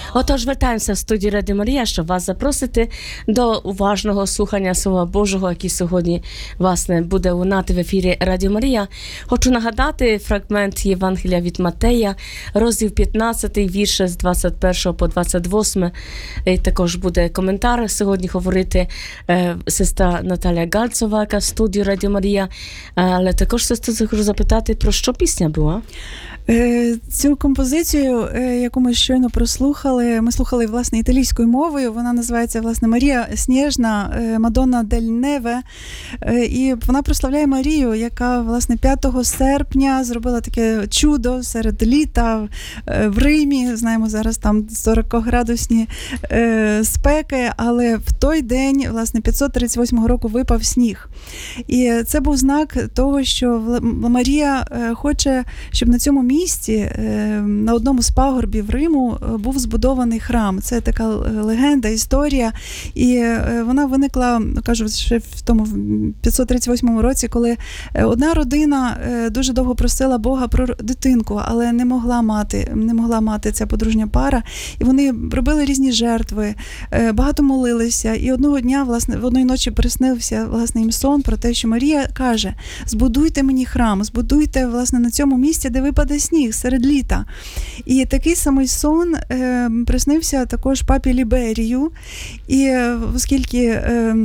Отож, вертаємося в студію Радіо Марія, щоб вас запросити до уважного слухання Слова Божого, який сьогодні, власне, буде лунати в ефірі Радіо Марія. Хочу нагадати фрагмент Євангелія від Матея, розділ 15, вірші з 21 по 28. І також буде коментар сьогодні говорити сестра Наталія Гальцова, яка в студії Радіо Марія. Але також, сестру, хочу запитати, про що пісня була? Цю композицію, яку ми щойно прослухали, ми слухали, власне, італійською мовою. Вона називається, власне, Марія Сніжна, Мадонна дель Неве. І вона прославляє Марію, яка, власне, 5 серпня зробила таке чудо серед літа в Римі. Знаємо, зараз там 40-градусні спеки, але в той день, власне, 538 року випав сніг. І це був знак того, що Марія хоче, щоб на цьому місці, на одному з пагорбів Риму, був збудований храм. Це така легенда, історія. І вона виникла, кажуть, ще в тому 538 році, коли одна родина дуже довго просила Бога про дитинку, але не могла мати ця подружня пара. І вони робили різні жертви, багато молилися. І одного дня, власне, в одної ночі приснився, власне, їм сон про те, що Марія каже: збудуйте мені храм, збудуйте, власне, на цьому місці, де випаде сніг серед літа. І такий самий сон приснився також папі Ліберію. І оскільки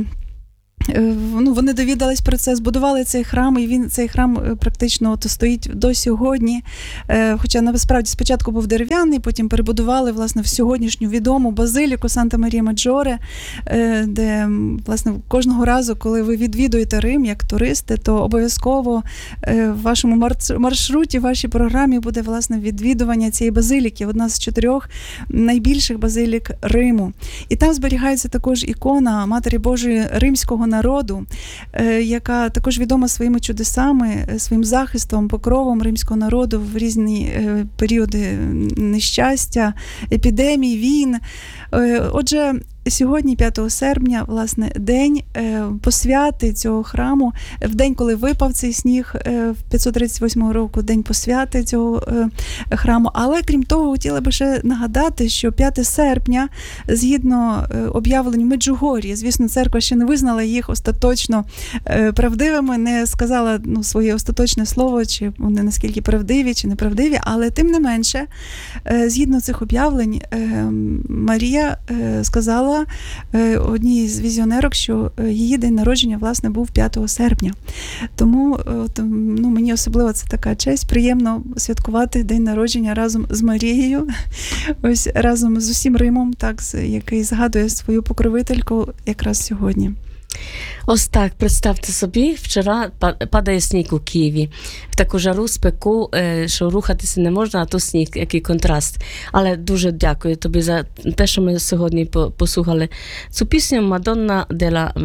вони довідались про це, збудували цей храм, і цей храм практично стоїть до сьогодні. Хоча насправді спочатку був дерев'яний, потім перебудували, власне, в сьогоднішню відому базиліку Санта-Марія-Маджоре, де, власне, кожного разу, коли ви відвідуєте Рим як туристи, то обов'язково в вашому маршруті, в вашій програмі буде, власне, відвідування цієї базиліки, одна з 4 найбільших базилік Риму. І там зберігається також ікона Матері Божої римського народу, яка також відома своїми чудесами, своїм захистом, покровом римського народу в різні періоди нещастя, епідемій, війн. Отже, сьогодні, 5 серпня, власне, день посвяти цього храму, в день, коли випав цей сніг, в 538 року, день посвяти цього храму. Але, крім того, хотіла би ще нагадати, що 5 серпня, згідно об'явленню Меджугор'ї, звісно, церква ще не визнала їх остаточно правдивими, не сказала своє остаточне слово, чи вони наскільки правдиві, чи неправдиві, але тим не менше, згідно цих об'явлень, Марія сказала одній з візіонерок, що її день народження, власне, був 5 серпня. Тому мені особливо це така честь, приємно святкувати день народження разом з Марією, ось разом з усім Римом, так, який згадує свою покровительку якраз сьогодні. Ось так, представте собі, вчора падає сніг у Києві. В таку жару, спеку, що рухатися не можна, а то сніг, який контраст. Але дуже дякую тобі за те, що ми сьогодні послухали цю пісню «Мадонна деля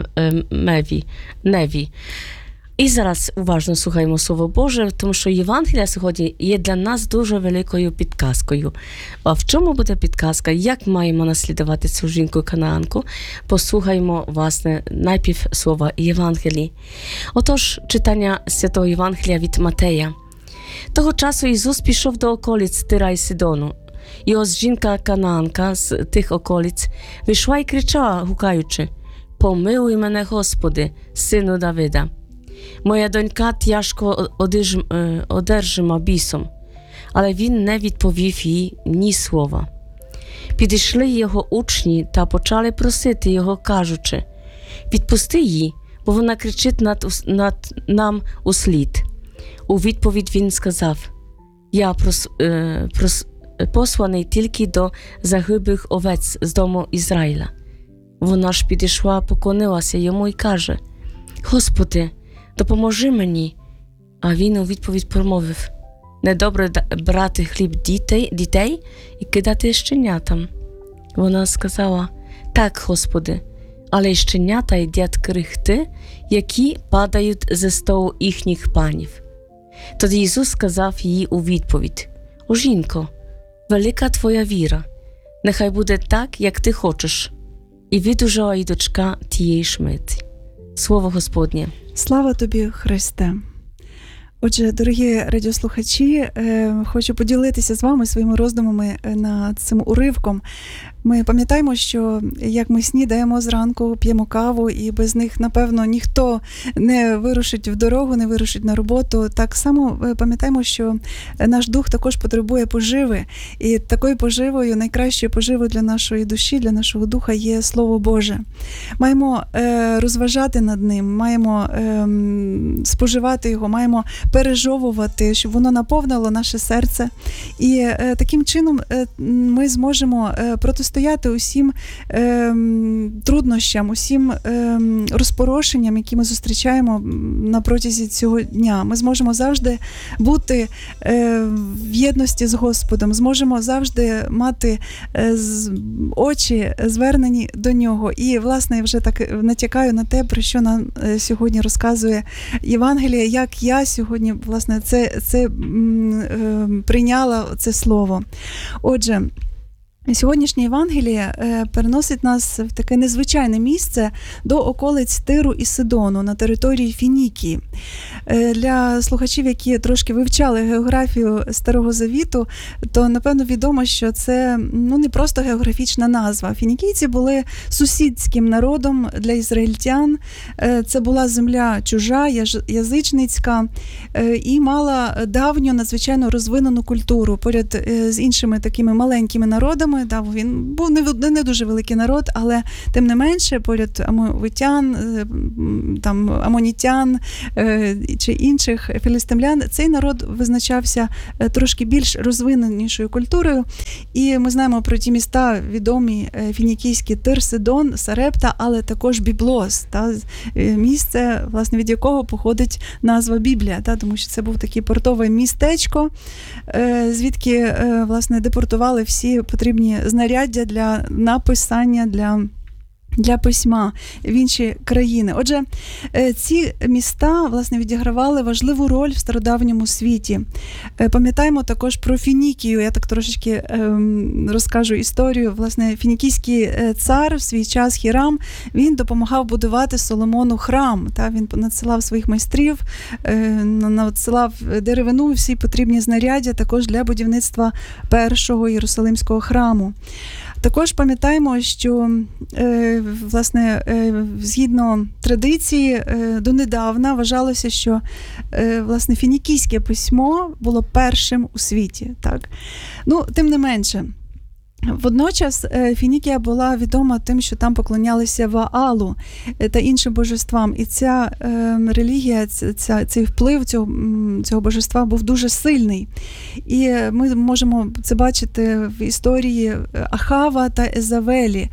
Неві». І зараз уважно слухаємо Слово Боже, тому що Євангелія сьогодні є для нас дуже великою підказкою. А в чому буде підказка? Як маємо наслідувати цю жінку-канаанку? Послухаємо, власне, найпів слова Євангелії. Отож, читання Святого Євангелія від Матея. Того часу Ісус пішов до околиць Тира і Сидону. І ось жінка-канаанка з тих околиць вийшла і кричала, гукаючи: «Помилуй мене, Господи, сину Давида. Моя донька тяжко одержима бісом». Але він не відповів їй ні слова. Підійшли його учні та почали просити його, кажучи: «Відпусти її, бо вона кричить над нам услід». У відповідь він сказав: «Я посланий тільки до загиблих овець з дому Ізраїля». Вона ж підійшла, поклонилася йому і каже: «Господи, допоможи мені». А він у відповідь промовив: «Недобре брати хліб дітей і кидати щенятам». Вона сказала: «Так, Господи, але й щенята їдять крихти, які падають зі столу їхніх панів». Тоді Ісус сказав їй у відповідь: «О, жінко, велика твоя віра, нехай буде так, як ти хочеш». І видужала й дочка тієї ж миті. Слово Господнє. Слава тобі, Христе! Отже, дорогі радіослухачі, хочу поділитися з вами своїми роздумами над цим уривком. Ми пам'ятаємо, що як ми снідаємо зранку, п'ємо каву, і без них, напевно, ніхто не вирушить в дорогу, не вирушить на роботу. Так само пам'ятаємо, що наш дух також потребує поживи. І такою поживою, найкращою поживою для нашої душі, для нашого духа є Слово Боже. Маємо розважати над ним, маємо споживати його, маємо пережовувати, щоб воно наповнило наше серце. І таким чином ми зможемо протистояти усім труднощам, усім розпорошенням, які ми зустрічаємо на протязі цього дня. Ми зможемо завжди бути в єдності з Господом, зможемо завжди мати очі звернені до Нього. І, власне, я вже так натякаю на те, про що нам сьогодні розказує Євангеліє, як я сьогодні, власне, це прийняла це слово. Отже, сьогоднішнє Євангеліє переносить нас в таке незвичайне місце до околиць Тиру і Сидону на території Фінікії. Для слухачів, які трошки вивчали географію Старого Завіту, то, напевно, відомо, що це не просто географічна назва. Фінікійці були сусідським народом для ізраїльтян. Це була земля чужа, язичницька і мала давню, надзвичайно розвинену культуру поряд з іншими такими маленькими народами. Він був не дуже великий народ, але тим не менше, поряд амовитян, амонітян чи інших філістимлян, цей народ визначався трошки більш розвиненішою культурою. І ми знаємо про ті міста відомі фінікійські: Тир, Сидон, Сарепта, але також Біблос, місце, власне, від якого походить назва Біблія, тому що це був таке портове містечко, звідки, власне, депортували всі потрібні знаряддя для написання, для письма в інші країни. Отже, ці міста, власне, відігравали важливу роль в стародавньому світі. Пам'ятаємо також про Фінікію. Я так трошечки розкажу історію. Власне, фінікійський цар в свій час Хірам, він допомагав будувати Соломону храм. Він надсилав своїх майстрів, надсилав деревину, всі потрібні знаряддя також для будівництва першого Єрусалимського храму. Також пам'ятаємо, що, власне, згідно традиції, донедавна вважалося, що, власне, фінікійське письмо було першим у світі. Так? Тим не менше, водночас Фінікія була відома тим, що там поклонялися Ваалу та іншим божествам. І ця релігія, цей вплив цього божества був дуже сильний. І ми можемо це бачити в історії Ахава та Езавелі.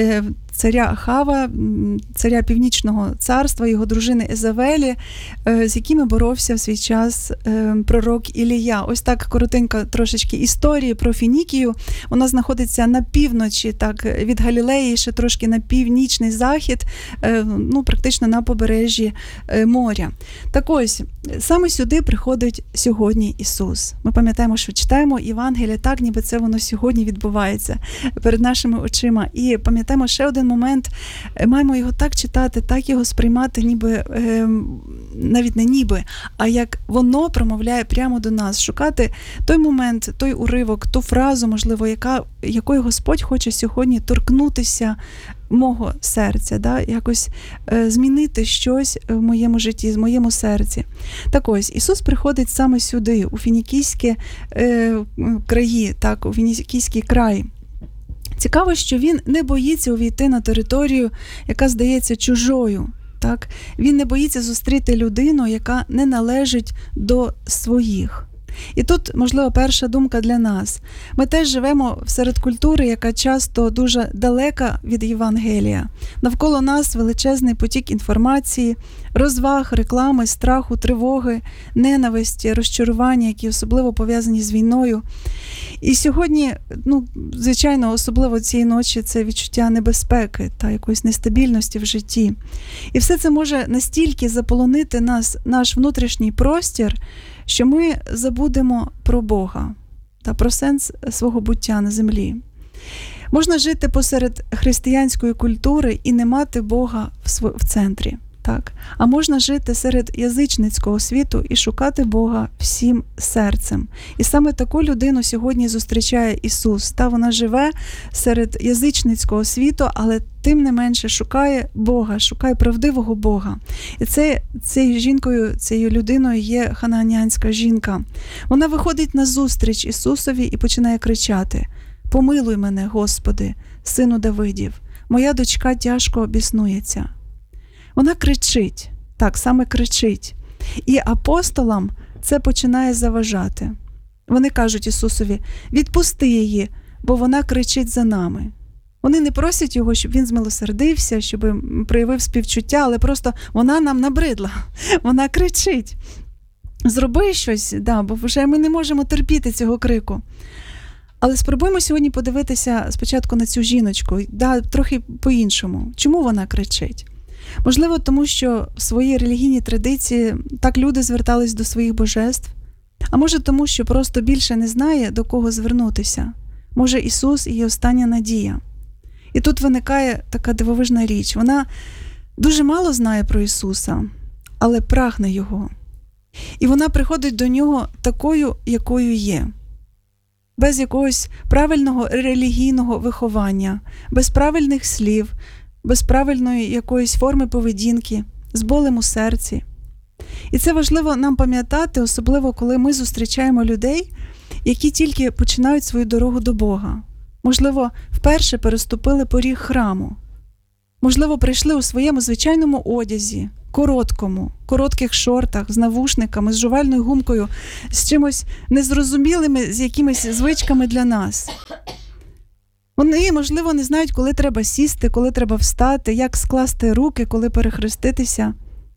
Царя Ахава, царя Північного царства, його дружини Езавелі, з якими боровся в свій час пророк Ілія. Ось так коротенько трошечки історії про Фінікію. Вона знаходиться на півночі, від Галілеї, ще трошки на північний захід, практично на побережжі моря. Так ось, саме сюди приходить сьогодні Ісус. Ми пам'ятаємо, що читаємо Євангелія так, ніби це воно сьогодні відбувається перед нашими очима. І пам'ятаємо ще один момент, маємо його так читати, так його сприймати, ніби, навіть не ніби, а як воно промовляє прямо до нас. Шукати той момент, той уривок, ту фразу, можливо, якою Господь хоче сьогодні торкнутися мого серця, якось змінити щось в моєму житті, в моєму серці. Так ось, Ісус приходить саме сюди, у фінікійські краї, у фінікійський край. Цікаво, що він не боїться увійти на територію, яка здається чужою. Так? Він не боїться зустріти людину, яка не належить до своїх. І тут, можливо, перша думка для нас. Ми теж живемо серед культури, яка часто дуже далека від Євангелія. Навколо нас величезний потік інформації, розваг, реклами, страху, тривоги, ненависті, розчарування, які особливо пов'язані з війною. І сьогодні, звичайно, особливо цієї ночі, це відчуття небезпеки та якоїсь нестабільності в житті. І все це може настільки заполонити наш внутрішній простір, що ми забудемо про Бога та про сенс свого буття на землі. Можна жити посеред християнської культури і не мати Бога в центрі. так? А можна жити серед язичницького світу і шукати Бога всім серцем. І саме таку людину сьогодні зустрічає Ісус. Та вона живе серед язичницького світу, але тим не менше шукає Бога, шукає правдивого Бога. І цією жінкою, цією людиною є ханаанянська жінка. Вона виходить на зустріч Ісусові і починає кричати: «Помилуй мене, Господи, сину Давидів, моя дочка тяжко біснується». Вона кричить, так, саме кричить. І апостолам це починає заважати. Вони кажуть Ісусові: «Відпусти її, бо вона кричить за нами». Вони не просять його, щоб він змилосердився, щоб проявив співчуття, але просто вона нам набридла, вона кричить. Зроби щось, бо вже ми не можемо терпіти цього крику. Але спробуємо сьогодні подивитися спочатку на цю жіночку, трохи по-іншому. Чому вона кричить? Можливо, тому що в своїй релігійній традиції так люди звертались до своїх божеств, а може тому, що просто більше не знає, до кого звернутися. Може, Ісус – її остання надія. І тут виникає така дивовижна річ. Вона дуже мало знає про Ісуса, але прагне Його. І вона приходить до Нього такою, якою є. Без якогось правильного релігійного виховання, без правильних слів, без правильної якоїсь форми поведінки, з болем у серці. І це важливо нам пам'ятати, особливо коли ми зустрічаємо людей, які тільки починають свою дорогу до Бога. Можливо, вперше переступили поріг храму. Можливо, прийшли у своєму звичайному одязі, коротких шортах, з навушниками, з жувальною гумкою, з чимось незрозумілими, з якимись звичками для нас. Вони, можливо, не знають, коли треба сісти, коли треба встати, як скласти руки, коли перехреститися.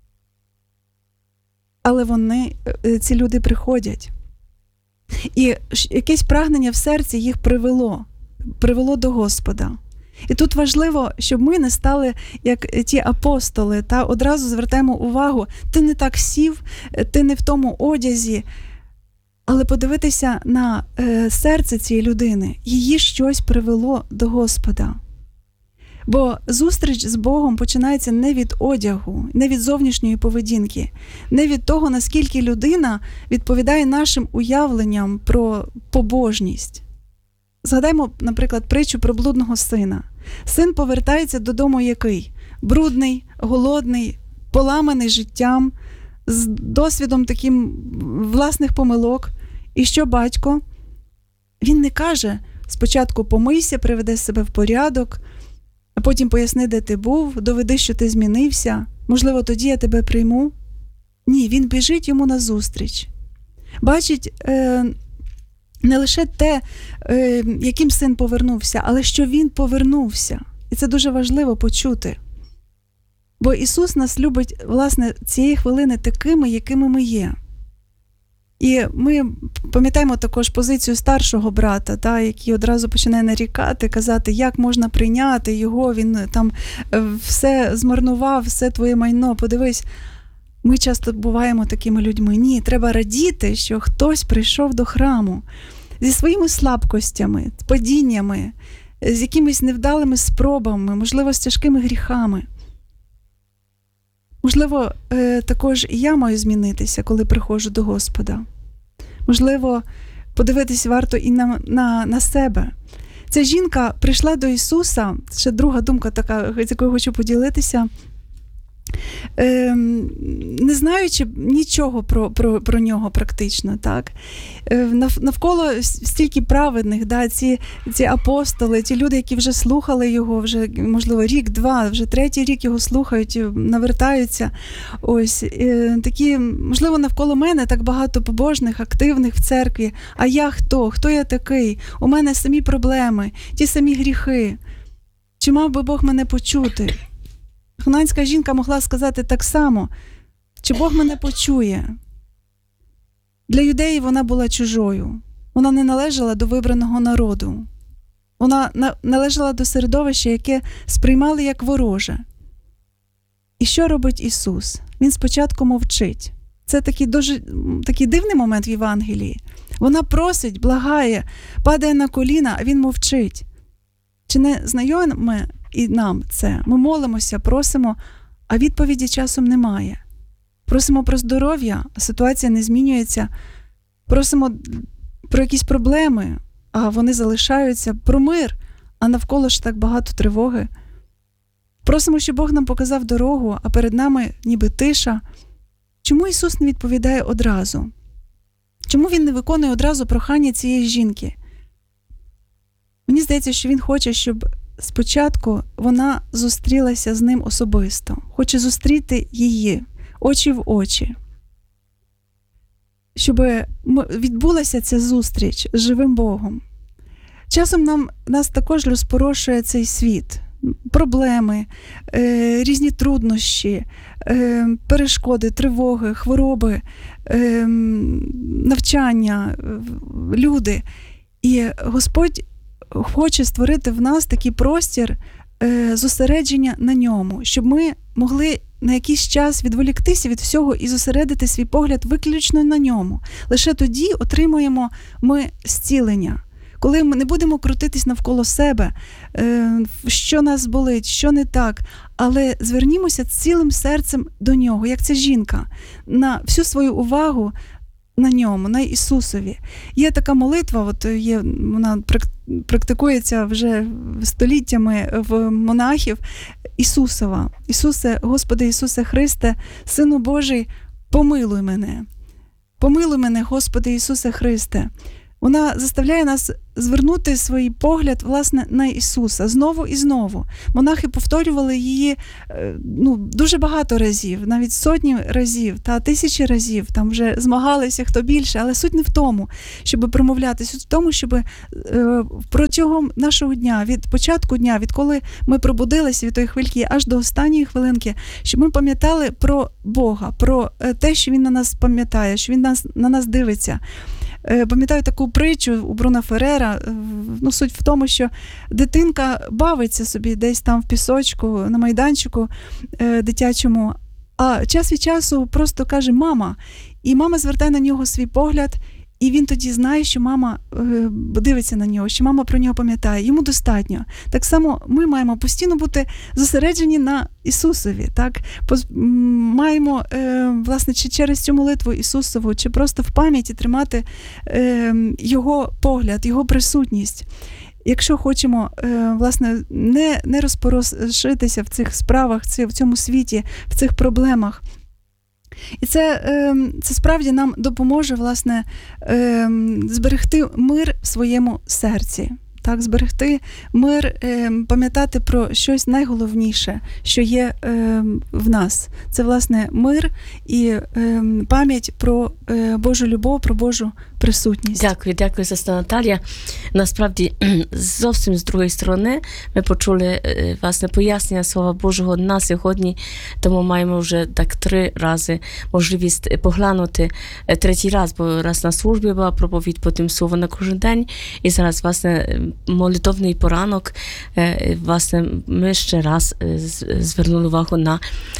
Але ці люди приходять. І якесь прагнення в серці їх привело до Господа. І тут важливо, щоб ми не стали, як ті апостоли, та одразу звертаємо увагу: ти не так сів, ти не в тому одязі. Але подивитися на серце цієї людини. Її щось привело до Господа. Бо зустріч з Богом починається не від одягу, не від зовнішньої поведінки, не від того, наскільки людина відповідає нашим уявленням про побожність. Згадаймо, наприклад, притчу про блудного сина. Син повертається додому який? Брудний, голодний, поламаний життям, з досвідом таким власних помилок. І що батько? Він не каже: спочатку помийся, приведи себе в порядок, а потім поясни, де ти був, доведи, що ти змінився, можливо, тоді я тебе прийму. Ні, він біжить йому назустріч. Бачить не лише те, яким син повернувся, але що він повернувся. І це дуже важливо почути. Бо Ісус нас любить, власне, цієї хвилини такими, якими ми є. І ми пам'ятаємо також позицію старшого брата, який одразу починає нарікати, казати, як можна прийняти його, він там все змарнував, все твоє майно, подивись. Ми часто буваємо такими людьми. Ні, треба радіти, що хтось прийшов до храму зі своїми слабкостями, падіннями, з якимись невдалими спробами, можливо, з тяжкими гріхами. Можливо, також і я маю змінитися, коли приходжу до Господа. Можливо, подивитись варто і на себе. Ця жінка прийшла до Ісуса, ще друга думка така, з якою хочу поділитися, не знаючи нічого про нього практично. Так? Навколо стільки праведних, ці апостоли, ті люди, які вже слухали його, вже, можливо, рік-два, вже третій рік його слухають, навертаються. Ось, такі, можливо, навколо мене так багато побожних, активних в церкві. А я хто? Хто я такий? У мене самі проблеми, ті самі гріхи. Чи мав би Бог мене почути? Ханаанська жінка могла сказати так само: чи Бог мене почує? Для юдеїв вона була чужою. Вона не належала до вибраного народу. Вона належала до середовища, яке сприймали як вороже. І що робить Ісус? Він спочатку мовчить. Це такий дивний момент в Євангелії. Вона просить, благає, падає на коліна, а Він мовчить. Чи не знайоме і нам це? Ми молимося, просимо, а відповіді часом немає. Просимо про здоров'я, а ситуація не змінюється. Просимо про якісь проблеми, а вони залишаються. Про мир, а навколо ж так багато тривоги. Просимо, щоб Бог нам показав дорогу, а перед нами ніби тиша. Чому Ісус не відповідає одразу? Чому Він не виконує одразу прохання цієї жінки? Мені здається, що Він хоче, щоб спочатку вона зустрілася з Ним особисто. Хоче зустріти її очі в очі. Щоб відбулася ця зустріч з живим Богом. Часом нас також розпорошує цей світ. Проблеми, різні труднощі, перешкоди, тривоги, хвороби, навчання, люди. І Господь хоче створити в нас такий простір зосередження на ньому, щоб ми могли на якийсь час відволіктися від всього і зосередити свій погляд виключно на ньому. Лише тоді отримуємо ми зцілення. Коли ми не будемо крутитись навколо себе, що нас болить, що не так, але звернімося цілим серцем до Нього, як ця жінка, на всю свою увагу на Ньому, на Ісусові. Є така молитва, вона практикується вже століттями в монахів, Ісусова. Ісусе, Господи Ісусе Христе, Сину Божий, помилуй мене. Помилуй мене, Господи Ісусе Христе. Вона заставляє нас звернути свій погляд, власне, на Ісуса знову і знову. Монахи повторювали її дуже багато разів, навіть сотні разів та тисячі разів. Там вже змагалися хто більше, але суть не в тому, щоб промовляти, суть в тому, щоб протягом нашого дня, від початку дня, відколи ми пробудилися від тої хвильки аж до останньої хвилинки, щоб ми пам'ятали про Бога, про те, що Він на нас пам'ятає, що Він на нас дивиться. Пам'ятаю таку притчу у Бруно Феррера. Суть в тому, що дитинка бавиться собі десь там в пісочку, на майданчику дитячому, а час від часу просто каже «мама». І мама звертає на нього свій погляд, і він тоді знає, що мама дивиться на нього, що мама про нього пам'ятає. Йому достатньо. Так само ми маємо постійно бути зосереджені на Ісусові. Так? Маємо, власне, чи через цю молитву Ісусову, чи просто в пам'яті тримати Його погляд, Його присутність. Якщо хочемо, власне, не розпорошитися в цих справах, в цьому світі, в цих проблемах. І це справді нам допоможе, власне, зберегти мир в своєму серці. Так, зберегти мир, пам'ятати про щось найголовніше, що є в нас. Це, власне, мир і пам'ять про Божу любов, про Божу присутність. Дякую, сестра Наталія. Насправді, зовсім з другої сторони, ми почули, власне, пояснення Слова Божого на сьогодні, тому маємо вже так 3 рази можливість поглянути. 3-й раз, бо раз на службі була проповідь, потім слово на кожен день, і зараз, власне, молитовний поранок, власне, ми ще раз звернули увагу на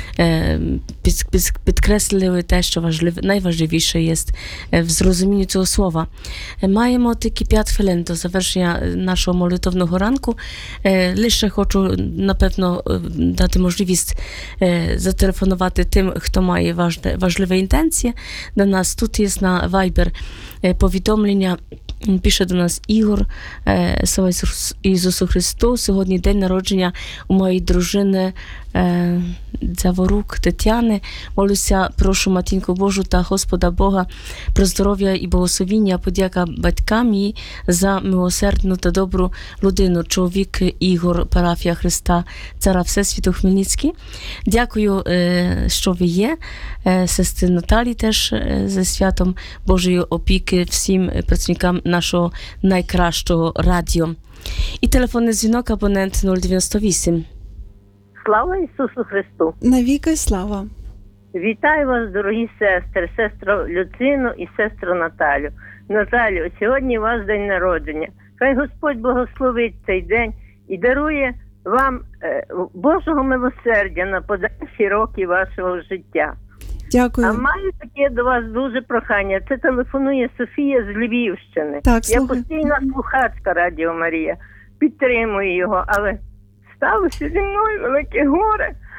підкреслили те, що найважливіше є в зрозумінні цього слова. Маємо тільки 5 хвилин до завершення нашого молитовного ранку. Лише хочу, напевно, дати можливість зателефонувати тим, хто має важливі інтенції. До нас тут є на Viber повідомлення. Пише до нас Ігор, слава Ісусу Христу, сьогодні день народження у моєї дружини Заворук Тетяни. Молюся, прошу Матінку Божу та Господа Бога про здоров'я і благословіння, подяка батькам їй за милосердну та добру людину. Чоловік Ігор, парафія Христа Цара Всесвіту Хмельницький. Дякую, що ви є. Сестри Наталі теж зі святом Божої опіки всім працівникам нашого найкращого радіо. І телефонний дзвінок, абонент 098. Слава Ісусу Христу! Навіки слава! Вітаю вас, дорогі сестри, сестру Люцину і сестру Наталю. Наталю, сьогодні у вас день народження. Хай Господь благословить цей день і дарує вам Божого милосердя на подальші роки вашого життя. Дякую. А маю таке до вас дуже прохання. Це телефонує Софія з Львівщини. Так, я постійна слухачка Радіо Марія. Підтримую його, але сталося зі мною велике горе.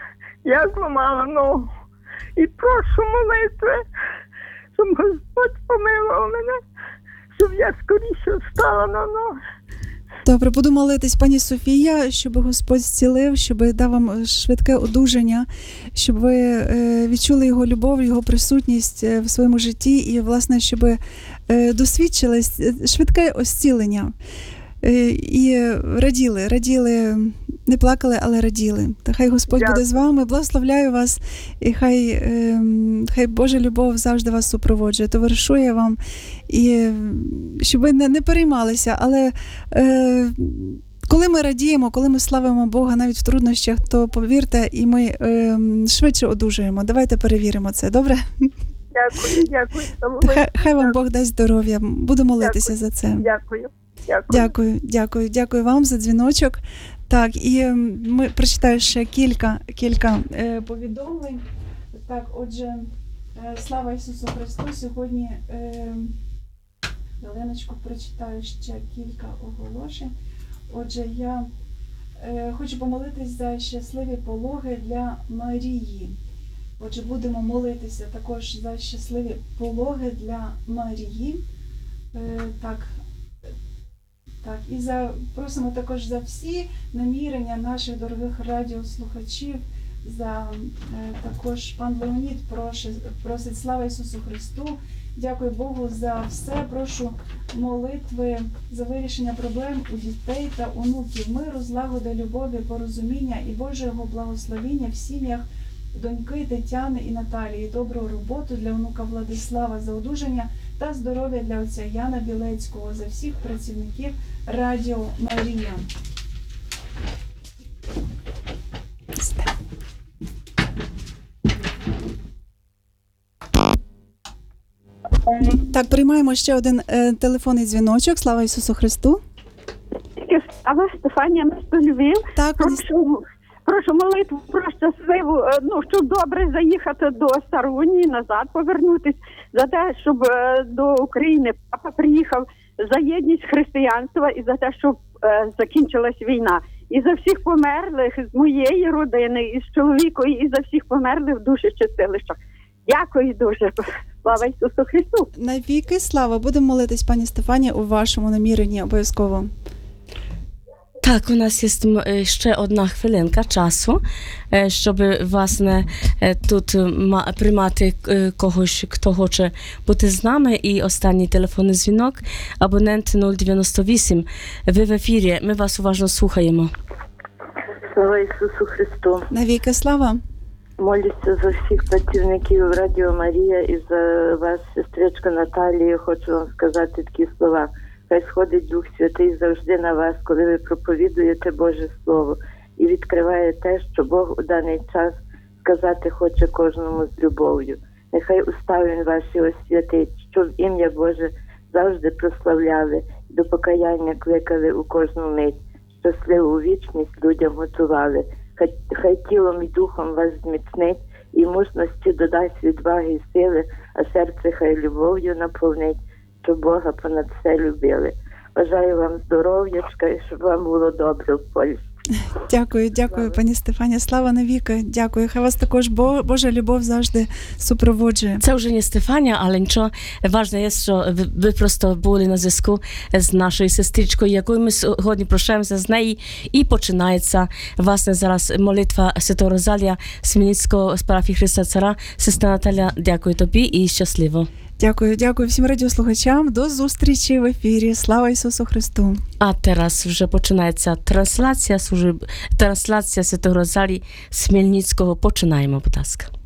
Я зламала ногу. І прошу молитви, щоб Господь помилував мене, щоб я скоріше встала на ноги. Добре, буду молитись, пані Софія, щоб Господь зцілив, щоб дав вам швидке одужання, щоб ви відчули Його любов, Його присутність в своєму житті і, власне, щоб досвідчили швидке зцілення. І раділи, не плакали, але раділи. Та хай Господь Дякую. буде з вами, благословляю вас, і хай Божа любов завжди вас супроводжує, товаришує вам, і щоб ви не переймалися, але коли ми радіємо, коли ми славимо Бога навіть в труднощах, то повірте, і ми швидше одужуємо. Давайте перевіримо це, добре? Дякую. Хай вам Бог дасть здоров'я, буду молитися за це. Дякую вам за дзвіночок. Так, і ми прочитаю ще кілька повідомлень. Так, отже, слава Ісусу Христу. Сьогодні Оленочку прочитаю ще кілька оголошень. Отже, я хочу помолитись за щасливі пологи для Марії. Отже, будемо молитися також за щасливі пологи для Марії. Так, і просимо також за всі намірення наших дорогих радіослухачів, також пан Леонід просить слава Ісусу Христу. Дякую Богу за все. Прошу молитви за вирішення проблем у дітей та онуків, миру, злагоди, любові, порозуміння і Божого благословіння в сім'ях доньки Тетяни і Наталії, добру роботу для онука Владислава за одужання та здоров'я для отця Яна Білецького, за всіх працівників Радіо Марія. Так, приймаємо ще один телефонний дзвіночок. Слава Ісусу Христу. Але Стефанія, місто Львів. Так, прошу молитву про щасливу, щоб добре заїхати до Старунії, назад повернутись, за те, щоб до України папа приїхав, за єдність християнства і за те, щоб закінчилась війна. І за всіх померлих з моєї родини, і з чоловіком, і за всіх померлих в душі чистилищах. Дякую дуже. Слава Ісусу Христу. Навіки слава. Будемо молитись, пані Стефанія, у вашому наміренні обов'язково. Так, у нас є ще одна хвилинка часу, щоб, власне, тут приймати когось, хто хоче бути з нами. І останній телефонний дзвінок, абонент 098. Ви в ефірі, ми вас уважно слухаємо. Слава Ісусу Христу. Навіки слава. Молюся за всіх працівників Радіо Марія і за вас, сестричка Наталія. Хочу вам сказати такі слова. Хай сходить Дух Святий завжди на вас, коли ви проповідуєте Боже Слово і відкриває те, що Бог у даний час сказати хоче кожному з любов'ю. Нехай уста Він ваші освятить, щоб ім'я Боже завжди прославляли, до покаяння кликали у кожну мить, щасливу вічність людям готували. Хай тілом і духом вас зміцнить, і мужності додасть відваги і сили, а серце хай любов'ю наповнить, щоб Бога понад все любили. Бажаю вам здоров'ячка і щоб вам було добре в Польщі. Дякую, пані Стефанія. Слава навіки. Дякую. Хай вас також Божа любов завжди супроводжує. Це вже не Стефанія, але нічого. Важливо є, що ви просто були на зв'язку з нашою сестричкою, якою ми сьогодні прощаємося з нею. І починається, власне, зараз молитва Святого Розалія Смільницького з парафії Христа Цара. Сестра Наталя, дякую тобі і щасливо. Дякую всім радіослухачам. До зустрічі в ефірі. Слава Ісусу Христу. А teraz вже починається трансляція Святого Розалії Смільницького. Починаємо, будь ласка.